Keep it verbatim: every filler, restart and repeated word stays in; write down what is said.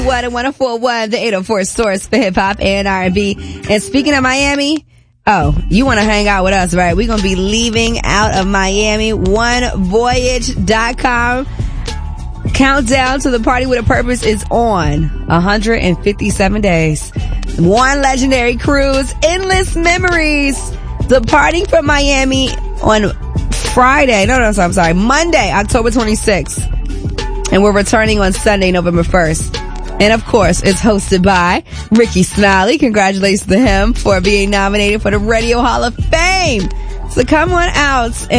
one and one oh four point one, the eight oh four source for hip hop and R and B. And speaking of Miami, oh, you want to hang out with us, right? We're going to be leaving out of Miami. one voyage dot com. Countdown to the Party with a Purpose is on. one hundred fifty-seven days. One legendary cruise, endless memories. Departing from Miami on Friday. No, no, I'm sorry. Monday, October twenty-sixth. And we're returning on Sunday, November first. And of course, it's hosted by Ricky Smiley. Congratulations to him for being nominated for the Radio Hall of Fame. So come on out.